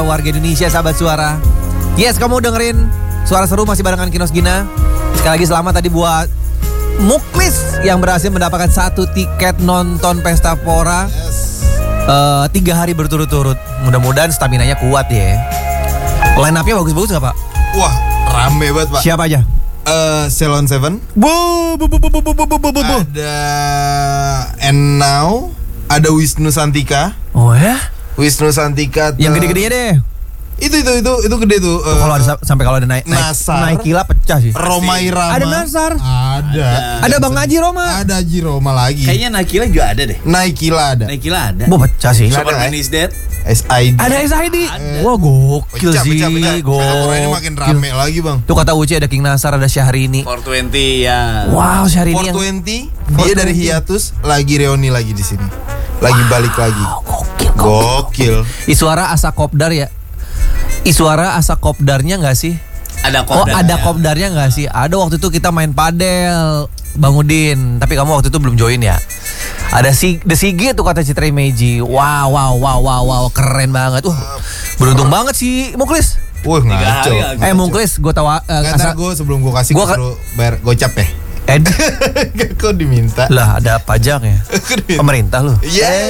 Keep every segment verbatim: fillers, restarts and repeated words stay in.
warga Indonesia, sahabat suara. Yes, kamu dengerin Suara Seru masih barengan Kinos Gina. Sekali lagi selamat tadi buat Muklis yang berhasil mendapatkan satu tiket nonton Pesta Pora Yes. uh, tiga hari berturut-turut. Mudah-mudahan staminanya kuat ya. Line up-nya bagus-bagus gak Pak? Wah, rame banget Pak. Siapa aja? Eh, Ceylon Seven. Bu, bu, bu, bu, bu, bu, bu, bu, bu. Ada And Now. Ada Wisnu Santika. Oh ya? Wisnu Santika. Yang gede-gedenya deh. Itu itu itu itu gede tuh. Tuh, kalau ada sampai kalau ada naik naik, Nasar. naik kila pecah sih. Romai Rama. Ada Nasar. Ada. Ada Bang Haji Roma. Ada Haji Roma lagi. Kayaknya Nakila juga ada deh. Naikila ada. Nakila ada. Bu pecah sih. Ada, Superman eh. is Dead. S I D. Ada S I D. Wah gokil Pecah, sih. pecah, pecah. Pesta Pora ini makin rame lagi bang. Tuh kata Uci ada King Nasar, ada Syahrini. four twenty ya. Wow, Syahrini yang four twenty dia dari hiatus lagi reuni lagi di sini. Lagi balik lagi. gokil. Gokil. Iswara asa kopdar ya. Iswara asa kopdarnya nggak sih? Ada Oh kopdar. ada kopdarnya nggak sih? Ada waktu itu kita main padel, Bang Udin. Tapi kamu waktu itu belum join ya. Ada si The Sigi tuh kata Citra Meiji. Wow wow wow wow wow keren banget. Uh beruntung banget sih Muklis. Wah ngaco. hari, Eh Muklis gue tahu uh, Nggak, ntar gue sebelum gue kasih Gua gue ka- suruh bayar gocap ya. Ed Kok diminta? lah ada pajaknya. Pemerintah lu.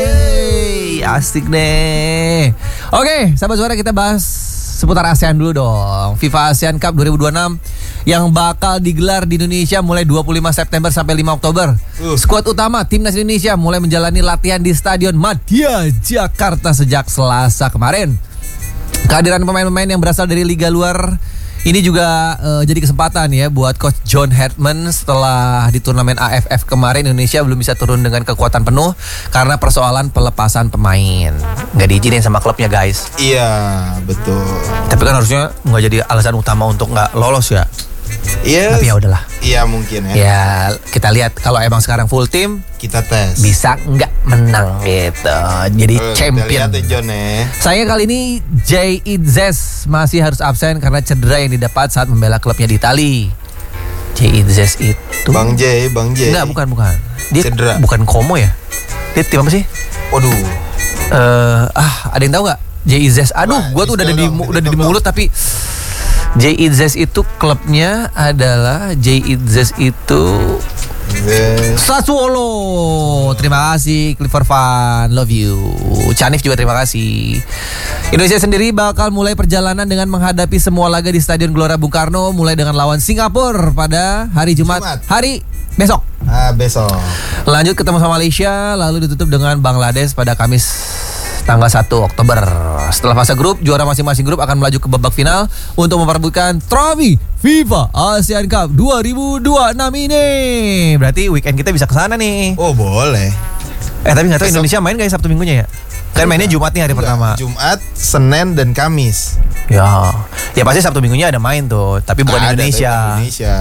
Yeay. Asik deh. Oke, sahabat suara kita bahas seputar ASEAN dulu dong. FIFA ASEAN Cup dua ribu dua puluh enam yang bakal digelar di Indonesia mulai dua puluh lima September sampai lima Oktober. Uh. Skuad utama Timnas Indonesia mulai menjalani latihan di Stadion Madia Jakarta sejak Selasa kemarin. Kehadiran pemain-pemain yang berasal dari liga luar ini juga uh, jadi kesempatan ya buat Coach John Hartman. Setelah di turnamen A F F kemarin Indonesia belum bisa turun dengan kekuatan penuh karena persoalan pelepasan pemain. Nggak diizinin sama klubnya guys. Iya betul. Tapi kan harusnya nggak jadi alasan utama untuk nggak lolos ya. Iya. Tapi ya udahlah. Iya mungkin ya. Ya kita lihat kalau emang sekarang full tim Kita tes. bisa nggak menang gitu. Jadi Eh, champion. Kita lihat ya John ya. Sayang kali ini Jay Idzes masih harus absen karena cedera yang didapat saat membela klubnya di Itali. Jay Idzes itu Bang J, Bang J. Enggak, bukan, bukan. Dia Cedera. bukan Como ya? Dia tim apa sih? Waduh. Eh, ah, ada yang tahu nggak? Jay Idzes. Aduh, Wah, gua tuh udah ada di dong, udah ada di dong. mulut tapi Jay Idzes itu klubnya adalah Jay Idzes itu Yes. Sassuolo. Terima kasih Clifford Van, love you. Canif juga terima kasih. Indonesia sendiri bakal mulai perjalanan dengan menghadapi semua laga di Stadion Gelora Bung Karno mulai dengan lawan Singapura pada hari Jumat, Jumat. hari besok. Ah besok. Lanjut ketemu sama Malaysia, lalu ditutup dengan Bangladesh pada Kamis tanggal satu Oktober. Setelah fase grup, juara masing-masing grup akan melaju ke babak final untuk memperebutkan trofi FIFA ASEAN Cup dua ribu dua puluh enam ini. Berarti weekend kita bisa ke sana nih. Oh boleh. Eh tapi nggak tahu Besok. Indonesia main nggak ya Sabtu Minggunya ya? Kan mainnya Jumat nih hari Enggak, pertama. Jumat, Senin dan Kamis. Ya, ya pasti Sabtu Minggunya ada main tuh, tapi bukan Ada, Indonesia. tapi Indonesia.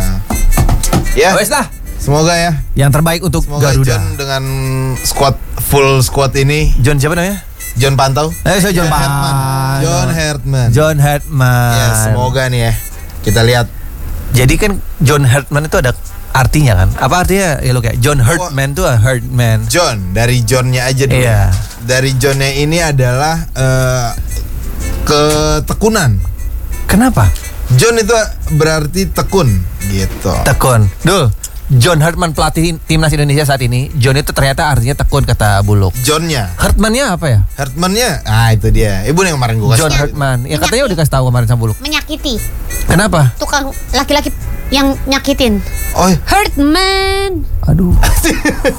Ya. Wes lah, Semoga ya. yang terbaik untuk Semoga Garuda. John dengan squad full squad ini. John siapa namanya? John Pantau. Eh, saya John Herman. Pan. John Hartman. John Hartman. Ya, semoga nih ya. Kita lihat. Jadi kan John Hartman itu ada artinya kan? Apa artinya? Ya lo kayak John Hartman tuh Hartman. John, dari Johnnya aja dulu. Iya. Dari Johnnya ini adalah eh, ketekunan. Kenapa? John itu berarti tekun gitu. Tekun. Dul. John Hartman pelatih timnas Indonesia saat ini. John itu ternyata artinya tekun kata Buluk. Johnnya, Hartman-nya apa ya? Hartmannya, ah itu dia. Ibu yang kemarin gue kasih. John Hartman. Ya katanya udah kasih tahu kemarin sama Buluk. Menyakiti. Kenapa? Tukang laki-laki yang nyakitin. Oh, Hurtman. Aduh.